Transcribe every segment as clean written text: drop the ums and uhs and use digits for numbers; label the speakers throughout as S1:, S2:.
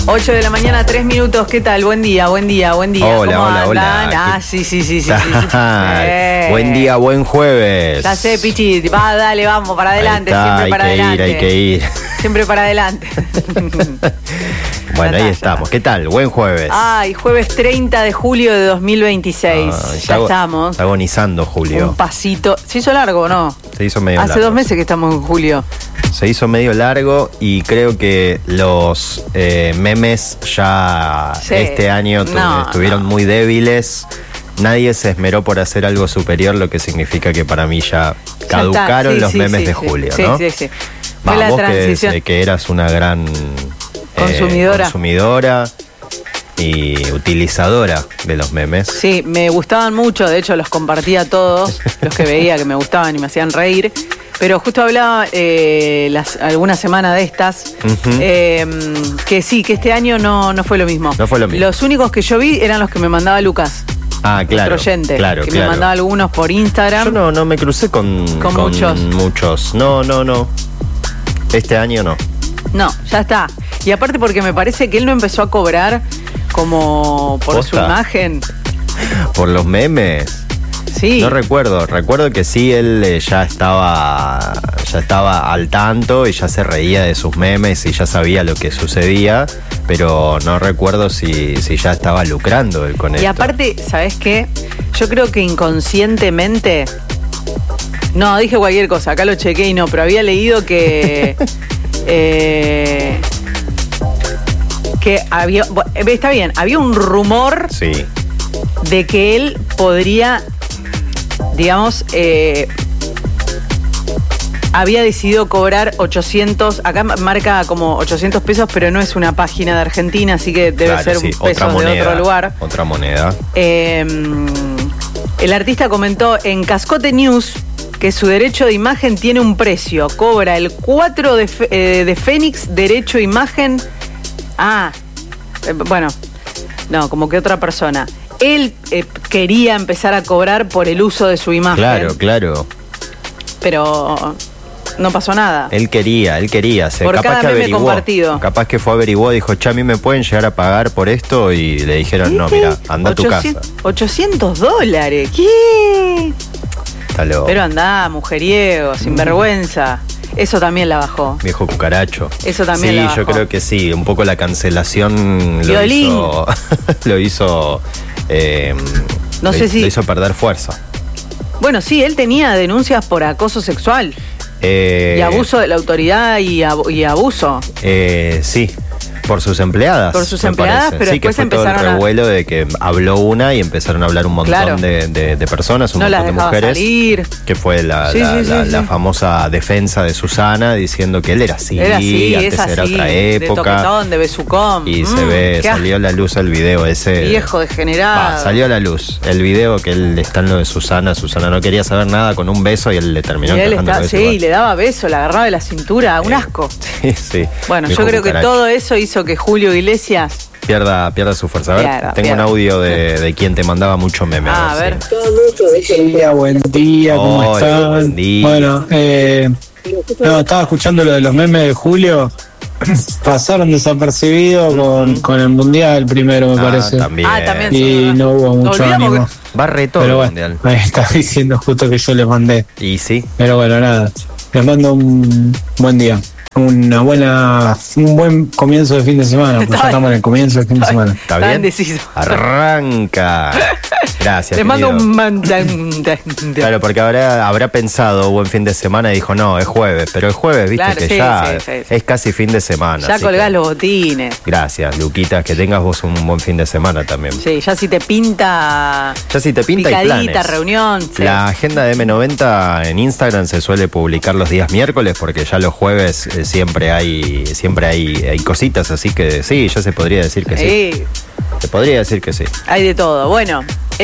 S1: 8 de la mañana, 3 minutos. ¿Qué tal? Buen día, buen día, buen día.
S2: Hola,
S1: ¿Cómo
S2: hola,
S1: andan?
S2: hola.
S1: Sí.
S2: Buen día, buen jueves.
S1: Ya sé, Pichi. Va, dale, vamos, para adelante.
S2: Está,
S1: Siempre para adelante.
S2: Hay que ir.
S1: Siempre para adelante.
S2: Bueno, ahí estamos. ¿Qué tal? Buen jueves.
S1: Ay, jueves 30 de julio de 2026. Ya estamos.
S2: Está agonizando Julio.
S1: Un pasito. ¿Se hizo largo o no?
S2: Se hizo medio largo.
S1: Hace 2 meses que estamos en julio.
S2: Se hizo medio largo y creo que los memes ya este año estuvieron muy débiles. Nadie se esmeró por hacer algo superior, lo que significa que para mí ya caducaron los memes de julio, ¿no?
S1: Sí.
S2: Fue la transición. Que eras una gran consumidora y utilizadora de los memes. Sí,
S1: me gustaban mucho, de hecho los compartía todos, los que veía que me gustaban y me hacían reír. Pero justo hablaba alguna semana de estas, que sí, que este año no fue lo mismo.
S2: No fue lo mismo.
S1: Los únicos que yo vi eran los que me mandaba Lucas.
S2: Ah, claro.
S1: Nuestro oyente, que me mandaba algunos por Instagram.
S2: Yo no me crucé con muchos. No. Este año no.
S1: No, ya está. Y aparte porque me parece que él no empezó a cobrar como por su imagen.
S2: Por los memes.
S1: Sí.
S2: No recuerdo que sí, él ya estaba al tanto y ya se reía de sus memes y ya sabía lo que sucedía, pero no recuerdo si ya estaba lucrando él con esto.
S1: Y aparte, ¿sabes qué? Yo creo que inconscientemente... No, dije cualquier cosa, acá lo chequé y no, pero había leído que... que había... Está bien, había un rumor de que él podría... digamos, había decidido cobrar 800, acá marca como 800 pesos, pero no es una página de Argentina, así que debe ser un peso de otro lugar.
S2: Otra moneda.
S1: El artista comentó en Cascote News que su derecho de imagen tiene un precio, cobra el 4 de Fénix, derecho de imagen. Como que otra persona. Él quería empezar a cobrar por el uso de su imagen. Claro. Pero no pasó nada.
S2: Él quería.
S1: Por capaz cada meme compartido.
S2: Capaz que fue averiguó, dijo, a mí me pueden llegar a pagar por esto. Y le dijeron, no, mira, anda a tu casa.
S1: $800. ¿Qué?
S2: Está loco.
S1: Pero andá, mujeriego, sinvergüenza. Eso también la bajó.
S2: Viejo cucaracho.
S1: Eso también la bajó.
S2: Sí, yo creo que sí. Un poco la cancelación lo hizo... lo hizo perder fuerza.
S1: Bueno, sí, él tenía denuncias por acoso sexual y abuso de la autoridad y abuso.
S2: Sí, por sus empleadas.
S1: Por sus empleadas, pero
S2: sí,
S1: después
S2: que fue
S1: empezaron
S2: todo el revuelo de que habló una y empezaron a hablar un montón de personas, un montón de mujeres.
S1: Salir.
S2: Que fue la famosa defensa de Susana diciendo que él era así, antes era otra época.
S1: De toquetón, de besucón.
S2: Y salió a la luz el video ese.
S1: Viejo degenerado.
S2: Salió a la luz el video que él está en lo de Susana. Susana no quería saber nada con un beso y él le terminó encajando el beso.
S1: Sí, le daba beso, le agarraba de la cintura, un asco.
S2: Sí.
S1: Bueno, yo creo que todo eso hizo que Julio Iglesias
S2: pierda su fuerza. A ver, tengo un audio de quien te mandaba mucho meme.
S1: A ver.
S3: Buen día, ¿cómo están?
S2: Buen día.
S3: Bueno, estaba escuchando lo de los memes de Julio. Pasaron desapercibidos con el Mundial primero, me parece.
S2: También.
S3: Y no hubo mucho ánimo.
S2: Barre todo el Mundial.
S3: Ahí está diciendo justo que yo les mandé.
S2: Y sí.
S3: Pero bueno, nada. Les mando un buen día. Un buen comienzo de fin de semana, pues ya estamos en el comienzo del fin de semana.
S2: ¿Está bien?
S1: Deciso.
S2: Arranca. Gracias.
S1: Le mando un
S2: Claro, porque habrá pensado buen fin de semana y dijo, no, es jueves. Pero el jueves, viste que es casi fin de semana.
S1: Ya colgás los botines.
S2: Gracias, Luquita, que tengas vos un buen fin de semana también.
S1: Sí, ya si te pinta
S2: y planes.
S1: Reunión. Sí.
S2: La agenda de M90 en Instagram se suele publicar los días miércoles porque ya los jueves siempre hay cositas, así que sí, ya se podría decir que sí. Se podría decir que sí.
S1: Hay de todo. Bueno,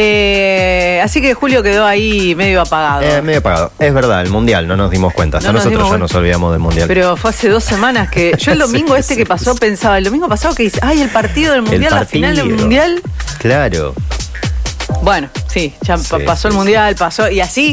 S1: así que Julio quedó ahí medio apagado.
S2: Es verdad, el Mundial, no nos dimos cuenta. Hasta nosotros ya nos olvidamos del Mundial.
S1: Pero fue hace 2 semanas que... Yo el domingo que pasó pensaba, el domingo pasado que dice, el partido del Mundial, la final del Mundial.
S2: Claro.
S1: Bueno, sí, ya pasó el Mundial, pasó, y así...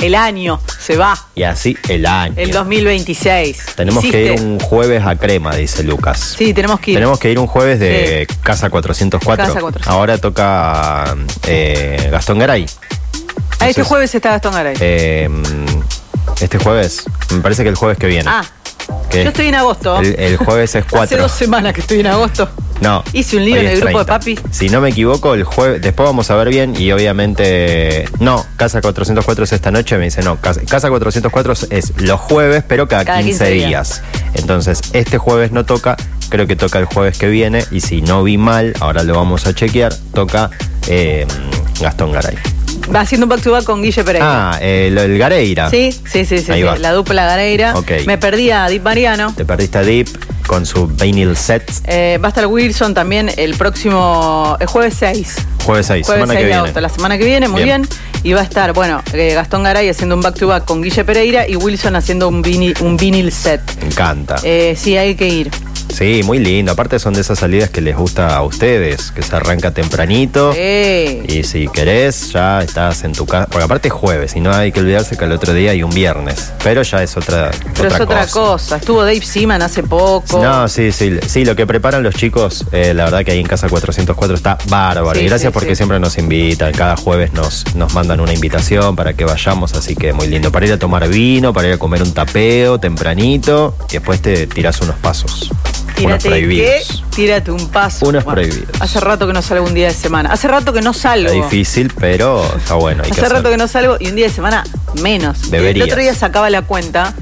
S1: el año se va.
S2: Y así el año.
S1: El 2026.
S2: Tenemos que ir un jueves a Crema, dice Lucas.
S1: Sí, tenemos que ir.
S2: Tenemos que ir un jueves de Casa 404.
S1: Casa 404.
S2: Ahora toca Gastón Garay.
S1: Entonces, este jueves está Gastón Garay.
S2: Este jueves, me parece que el jueves que viene.
S1: Yo estoy en agosto.
S2: El jueves es 4.
S1: Hace 2 semanas que estoy en agosto.
S2: No.
S1: Hice un lío en el grupo de papi.
S2: Si no me equivoco, el jueves, después vamos a ver bien y obviamente, no, Casa 404 es esta noche, me dice, no, Casa 404 es los jueves, pero cada 15 días. Entonces, este jueves no toca, creo que toca el jueves que viene y si no vi mal, ahora lo vamos a chequear, toca Gastón Garay.
S1: Va haciendo un back to back con Guille Pereira.
S2: El Gareira.
S1: Sí. La dupla Gareira.
S2: Okay.
S1: Me perdí a Deep Mariano.
S2: Te perdiste a Deep con su vinyl set.
S1: Va a estar Wilson también el próximo jueves 6.
S2: Jueves 6, semana que viene.
S1: La semana que viene, muy bien. Y va a estar, Gastón Garay haciendo un back to back con Guille Pereira y Wilson haciendo un vinyl set.
S2: Me encanta.
S1: Sí, hay que ir.
S2: Sí, muy lindo. Aparte son de esas salidas que les gusta a ustedes, que se arranca tempranito.
S1: Sí.
S2: Y si querés, ya estás en tu casa. Porque aparte es jueves, y no hay que olvidarse que el otro día hay un viernes. Pero ya es otra cosa.
S1: Estuvo Dave Seaman hace poco.
S2: No, sí, lo que preparan los chicos, la verdad que ahí en Casa 404 está bárbaro. Y gracias porque siempre nos invitan. Cada jueves nos mandan una invitación para que vayamos, así que muy lindo. Para ir a tomar vino, para ir a comer un tapeo tempranito, y después te tirás unos pasos. Unos prohibidos.
S1: Tírate un paso.
S2: Unos prohibidos.
S1: Hace rato que no salgo un día de semana. Hace rato que no salgo.
S2: Está difícil, pero está bueno.
S1: Hace rato que no salgo y un día de semana menos.
S2: Deberías.
S1: El otro día sacaba la cuenta.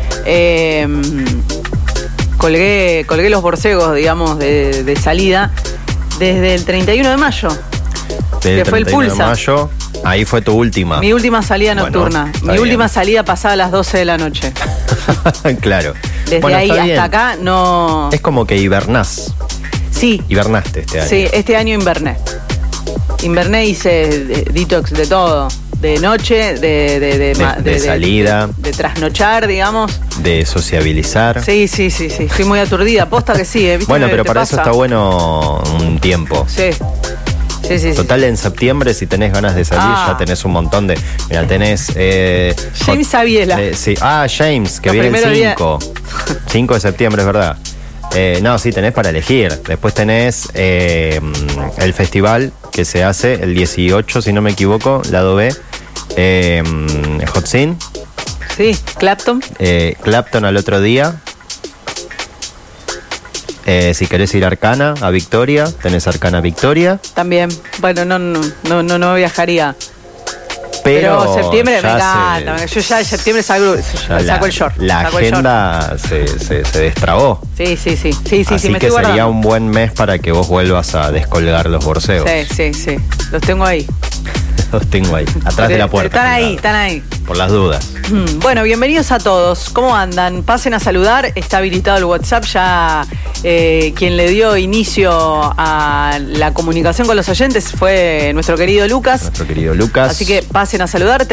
S1: Colgué los borcegos, digamos, de salida desde el 31 de mayo.
S2: Desde
S1: que fue el Pulsa.
S2: De mayo, ahí fue tu última.
S1: Mi última salida nocturna. Mi última salida pasada a las 12 de la noche.
S2: Claro.
S1: Desde ahí hasta acá no...
S2: Es como que hibernás.
S1: Sí.
S2: Hibernaste este año.
S1: Sí, este año inverné. Inverné, hice detox de todo. De noche, de
S2: salida.
S1: De trasnochar, digamos.
S2: De sociabilizar.
S1: Sí. Estoy muy aturdida. Posta que sí, ¿viste?
S2: Bueno, pero para eso está bueno un tiempo.
S1: Sí.
S2: Total, en septiembre, si tenés ganas de salir, ya tenés un montón de... Mira, tenés...
S1: James Sabiela.
S2: James, que viene el 5. 5 de septiembre, es verdad. No, sí, tenés para elegir. Después tenés el festival que se hace el 18, si no me equivoco, lado B. Hot Sin.
S1: Sí, Clapton.
S2: Clapton al otro día. Si querés ir a Arcana, a Victoria, tenés Arcana Victoria.
S1: También. Bueno, no viajaría.
S2: Pero
S1: septiembre me encanta. Yo ya en septiembre saco el short.
S2: La agenda se destrabó.
S1: Sí.
S2: Así
S1: me
S2: que sería un buen mes para que vos vuelvas a descolgar los borseos.
S1: Sí. Los tengo ahí.
S2: Los tengo ahí, atrás de la puerta.
S1: Están ahí.
S2: Por las dudas.
S1: Bueno, bienvenidos a todos. ¿Cómo andan? Pasen a saludar. Está habilitado el WhatsApp. Ya quien le dio inicio a la comunicación con los oyentes fue nuestro querido Lucas. Así que pasen a saludar.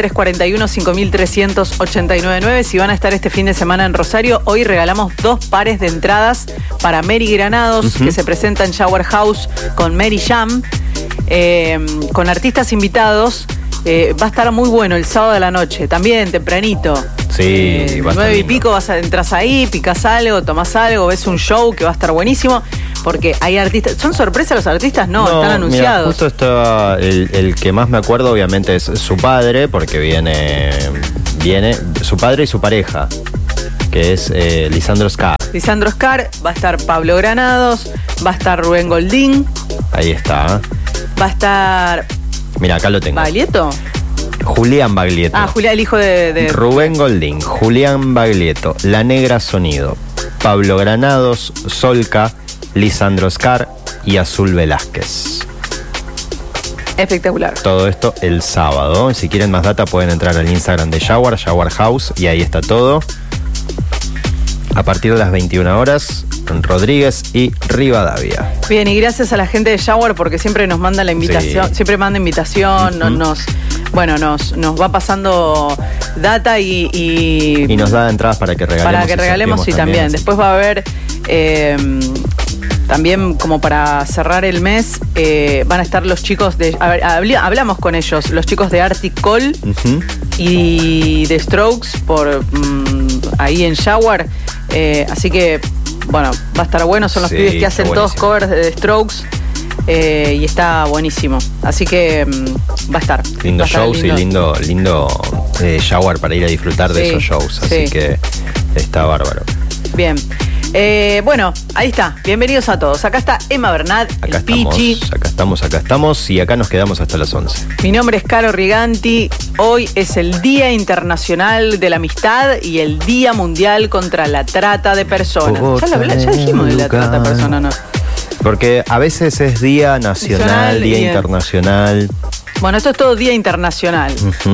S1: 341-5389. Si van a estar este fin de semana en Rosario, hoy regalamos 2 pares de entradas para Mary Granados, que se presenta en Shower House con Mary Jam. Con artistas invitados. Va a estar muy bueno el sábado de la noche, también tempranito.
S2: Sí, va a estar
S1: 9 y pico entras ahí, picás algo, tomás algo, ves un show que va a estar buenísimo, porque hay artistas. ¿Son sorpresas los artistas? No, están anunciados.
S2: Mira, justo está el que más me acuerdo, obviamente, es su padre, porque viene su padre y su pareja, que es Lisandro Scar.
S1: Lisandro Scar, va a estar Pablo Granados, va a estar Rubén Goldín.
S2: Ahí está.
S1: Va a estar...
S2: Mira, acá lo tengo.
S1: ¿Baglietto?
S2: Julián Baglietto.
S1: Julián, el hijo de...
S2: Rubén Goldín, Julián Baglietto, La Negra Sonido, Pablo Granados, Solca, Lisandro Scar y Azul Velázquez.
S1: Espectacular.
S2: Todo esto el sábado. Si quieren más data pueden entrar al Instagram de Shower House, y ahí está todo. A partir de las 21 horas, Rodríguez y Rivadavia.
S1: Bien, y gracias a la gente de Shower porque siempre nos manda la invitación, siempre manda invitación, nos va pasando data y
S2: nos da entradas para que regalemos.
S1: Para que regalemos y también. Después va a haber también, como para cerrar el mes, van a estar los chicos de... hablamos con ellos, los chicos de Arctic Call. y The Strokes por ahí en Shower. Así que, bueno, va a estar bueno. Son los pibes que hacen todos covers de The Strokes. Y está buenísimo. Así que va a estar.
S2: Lindo shows y lindo Shower para ir a disfrutar de esos shows. Así que está bárbaro.
S1: Bien. Bueno, ahí está. Bienvenidos a todos. Acá está Emma Bernat,
S2: acá estamos y acá nos quedamos hasta las 11.
S1: Mi nombre es Caro Riganti. Hoy es el Día Internacional de la Amistad y el Día Mundial contra la Trata de Personas. Ya dijimos de la trata de personas, ¿no?
S2: Porque a veces es Día Nacional, Día Internacional.
S1: Bueno, esto es todo Día Internacional.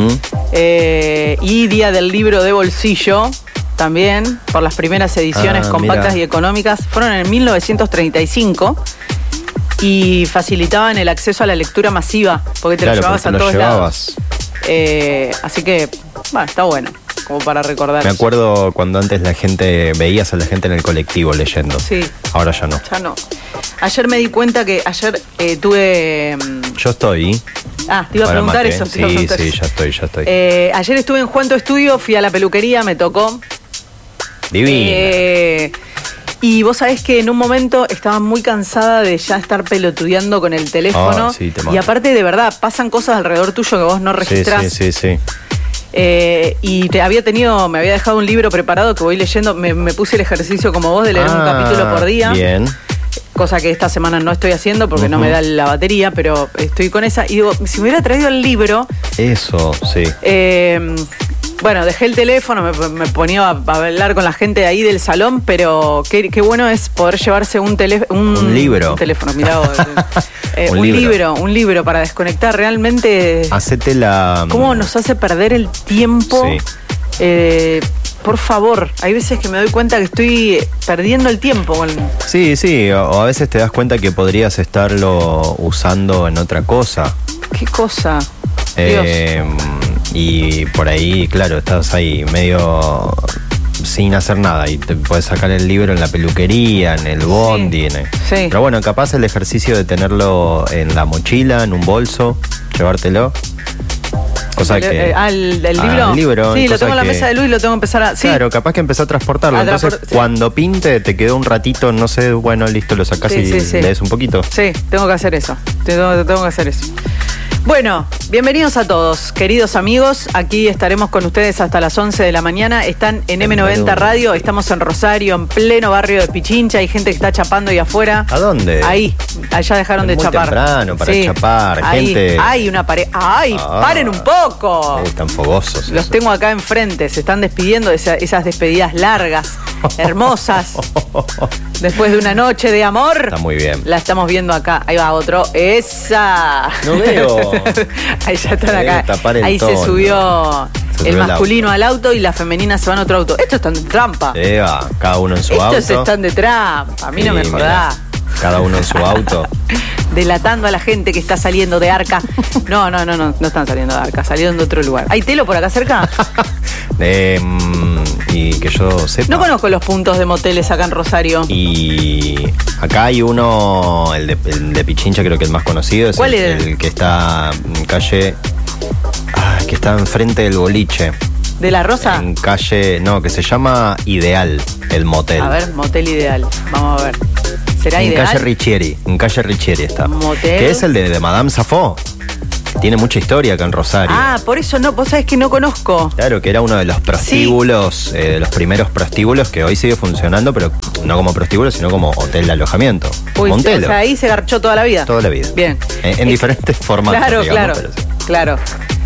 S1: Y Día del Libro de Bolsillo. También, por las primeras ediciones compactas y económicas, fueron en 1935 y facilitaban el acceso a la lectura masiva, porque te lo llevabas a todos lados. Así que, bueno, está bueno, como para recordar.
S2: Me acuerdo cuando antes veías a la gente en el colectivo leyendo.
S1: Sí.
S2: Ahora ya no.
S1: Ya no. Ayer me di cuenta que tuve...
S2: Yo estoy...
S1: te iba a preguntar eso.
S2: Sí, ya estoy.
S1: Ayer estuve en Juanto Estudio, fui a la peluquería, me tocó.
S2: Divino.
S1: Y vos sabés que en un momento estaba muy cansada de ya estar pelotudeando con el teléfono. Y aparte, de verdad, pasan cosas alrededor tuyo que vos no registrás.
S2: Sí.
S1: Y me había dejado un libro preparado que voy leyendo. Me puse el ejercicio como vos de leer un capítulo por día.
S2: Bien.
S1: Cosa que esta semana no estoy haciendo porque no me da la batería, pero estoy con esa. Y digo, si me hubiera traído el libro...
S2: Eso, sí.
S1: Bueno, dejé el teléfono, me ponía a hablar con la gente de ahí del salón, pero qué bueno es poder llevarse un libro. Un teléfono, mirá vos. un libro para desconectar. Realmente...
S2: Hacete la...
S1: ¿Cómo nos hace perder el tiempo? Sí. Por favor, hay veces que me doy cuenta que estoy perdiendo el tiempo.
S2: Sí, o a veces te das cuenta que podrías estarlo usando en otra cosa.
S1: ¿Qué cosa?
S2: Y por ahí, claro, estás ahí medio sin hacer nada y te puedes sacar el libro en la peluquería, en el bondi.
S1: Sí.
S2: Pero bueno, capaz el ejercicio de tenerlo en la mochila, en un bolso, llevártelo. Cosa que...
S1: ¿El libro?
S2: El libro.
S1: Sí, lo tengo en la mesa de luz y lo tengo que empezar a... Sí.
S2: Claro, capaz que empezar a transportarlo. Entonces, cuando pinte, te quedó un ratito, no sé, bueno, listo, lo sacás y lees un poquito.
S1: Sí, tengo que hacer eso. Tengo que hacer eso. Bueno, bienvenidos a todos, queridos amigos. Aquí estaremos con ustedes hasta las 11 de la mañana. Están en M90 Radio, estamos en Rosario, en pleno barrio de Pichincha. Hay gente que está chapando ahí afuera.
S2: ¿A dónde?
S1: Ahí, allá dejaron de chapar.
S2: Muy temprano para chapar.
S1: Ahí,
S2: gente...
S1: hay una pared. ¡Ay, paren un poco!
S2: Están fogosos.
S1: Los tengo acá enfrente, se están despidiendo de esas despedidas largas, hermosas. Después de una noche de amor.
S2: Está muy bien.
S1: La estamos viendo acá. Ahí va otro. ¡Esa!
S2: No veo.
S1: Ahí ya están acá. Ahí se subió el masculino al auto y la femenina se va en otro auto. Estos están de trampa.
S2: Cada uno en su auto.
S1: Estos están de trampa. A mí no me jodás.
S2: Cada uno en su auto.
S1: Delatando a la gente que está saliendo de Arca. No están saliendo de Arca, salieron de otro lugar. ¿Hay telo por acá cerca?
S2: Y que yo sepa.
S1: No conozco los puntos de moteles acá en Rosario.
S2: Y acá hay uno, el de Pichincha, creo que el más conocido. Es
S1: ¿Cuál es?
S2: El que está en calle... que está enfrente del boliche.
S1: ¿De la Rosa?
S2: En calle... No, que se llama Ideal, el motel.
S1: A ver, Motel Ideal. Vamos a ver. ¿Será
S2: en
S1: Ideal?
S2: En calle Richieri está.
S1: Motel.
S2: Que es el de Madame Safo. Tiene mucha historia acá en Rosario.
S1: Por eso no, vos sabés que no conozco.
S2: Claro, que era uno de los prostíbulos, de los primeros prostíbulos que hoy sigue funcionando, pero no como prostíbulo, sino como hotel de alojamiento. Montelo.
S1: O sea, ahí se garchó toda la vida.
S2: Toda la vida.
S1: Bien.
S2: En diferentes formatos,
S1: Claro.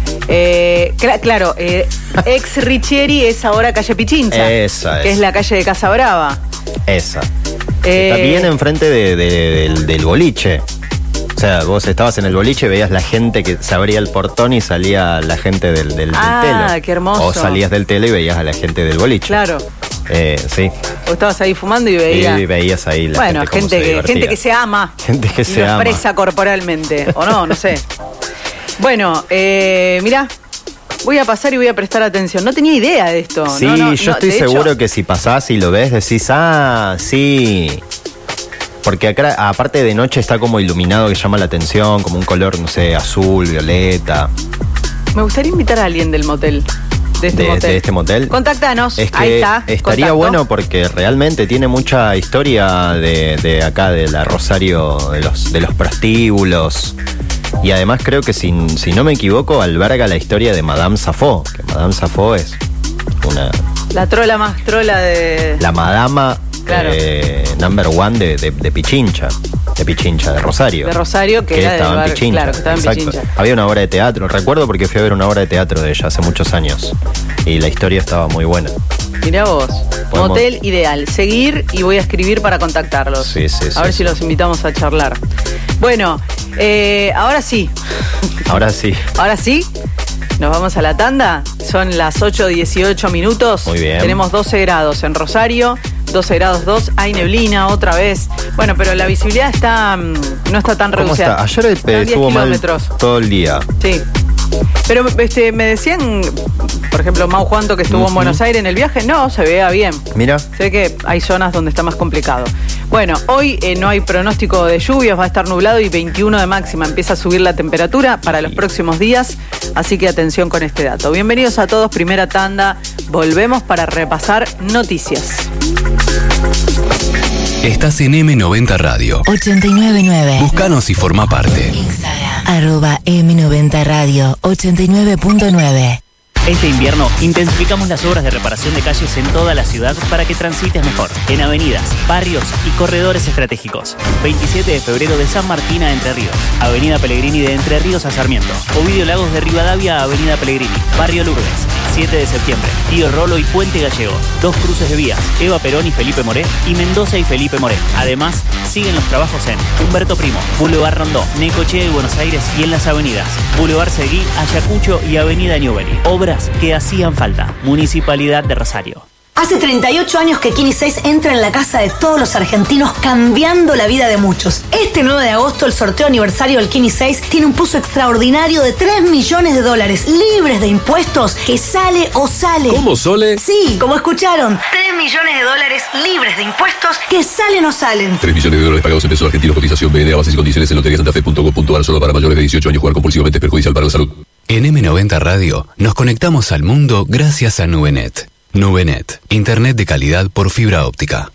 S1: Ex Richieri es ahora calle Pichincha.
S2: Esa es.
S1: Que es la calle de Casa Brava.
S2: Esa. Está bien enfrente del boliche. O sea, vos estabas en el boliche, veías la gente que se abría el portón y salía la gente del telo.
S1: Qué hermoso.
S2: O salías del telo y veías a la gente del boliche.
S1: Claro.
S2: Sí.
S1: O estabas ahí fumando y veías.
S2: Y veías ahí la gente
S1: que se ama.
S2: Gente que se ama.
S1: Y lo expresa corporalmente. O no sé. Bueno, mirá. Voy a pasar y voy a prestar atención. No tenía idea de esto.
S2: Sí, yo estoy seguro que si pasás y lo ves, decís, sí. Porque acá, aparte de noche, está como iluminado, que llama la atención, como un color, no sé, azul, violeta.
S1: Me gustaría invitar a alguien del motel. De
S2: este motel.
S1: Contáctanos,
S2: es que
S1: ahí está.
S2: Estaría
S1: contacto.
S2: bueno porque realmente tiene mucha historia de acá, de la Rosario, de los prostíbulos. Y además creo que si no me equivoco, alberga la historia de Madame Safo, que Madame Safo es una...
S1: La trola más trola de...
S2: La madama number one de Pichincha. De Pichincha, de Rosario.
S1: De Rosario, que era
S2: estaba en Pichincha.
S1: Claro, que estaba en Pichincha.
S2: Había una obra de teatro, recuerdo porque fui a ver una obra de teatro de ella hace muchos años. Y la historia estaba muy buena.
S1: Mirá vos, motel ideal. Seguir y voy a escribir para contactarlos.
S2: Sí.
S1: A ver si los invitamos a charlar. Bueno, ahora sí.
S2: Ahora sí.
S1: Ahora sí. Nos vamos a la tanda. Son las 8:18 minutos.
S2: Muy bien.
S1: Tenemos 12 grados en Rosario. 12 grados 2, hay neblina otra vez. Bueno, pero la visibilidad no está tan
S2: ¿Cómo
S1: reducida.
S2: está? Ayer estuvo mal todo el día.
S1: Sí. Pero me decían, por ejemplo, Mau Juanto, que estuvo en Buenos Aires en el viaje, no, se veía bien.
S2: Mira.
S1: Se ve que hay zonas donde está más complicado. Bueno, hoy no hay pronóstico de lluvias, va a estar nublado y 21 de máxima. Empieza a subir la temperatura para los próximos días, así que atención con este dato. Bienvenidos a todos, primera tanda. Volvemos para repasar noticias.
S4: Estás en M90 Radio
S5: 899.
S4: Búscanos y forma parte.
S5: Instagram @M90 Radio 89.9.
S6: Este invierno intensificamos las obras de reparación de calles en toda la ciudad para que transites mejor, en avenidas, barrios y corredores estratégicos. 27 de febrero de San Martín a Entre Ríos, Avenida Pellegrini de Entre Ríos a Sarmiento, Ovidio Lagos de Rivadavia a Avenida Pellegrini, Barrio Lourdes, 7 de septiembre, Tío Rolo y Puente Gallego, dos cruces de vías, Eva Perón y Felipe Moré, y Mendoza y Felipe Moré. Además, siguen los trabajos en Humberto Primo, Boulevard Rondó, Necochea y Buenos Aires y en las avenidas Boulevard Seguí, Ayacucho y Avenida Newbery. Obras que hacían falta. Municipalidad de Rosario.
S7: Hace 38 años que Kini 6 entra en la casa de todos los argentinos, cambiando la vida de muchos. Este 9 de agosto, el sorteo aniversario del Kini 6 tiene un puzo extraordinario de $3 millones, libres de impuestos, que sale o sale.
S4: ¿Cómo, Sole?
S7: Sí, como escucharon, $3 millones, libres de impuestos, que salen o salen.
S4: $3 millones pagados en pesos argentinos, cotización BNA, bases y condiciones en loteriasantafe.com.ar, solo para mayores de 18 años. Jugar compulsivamente es perjudicial para la salud. En M90 Radio nos conectamos al mundo gracias a Nubenet. Nubenet, internet de calidad por fibra óptica.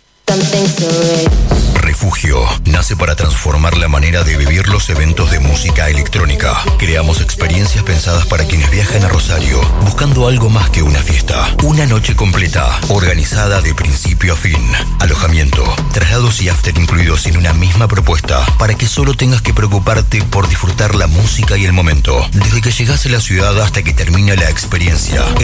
S8: Refugio nace para transformar la manera de vivir los eventos de música electrónica. Creamos experiencias pensadas para quienes viajan a Rosario, buscando algo más que una fiesta. Una noche completa, organizada de principio a fin. Alojamiento, traslados y after incluidos en una misma propuesta, para que solo tengas que preocuparte por disfrutar la música y el momento. Desde que llegas a la ciudad hasta que termina la experiencia.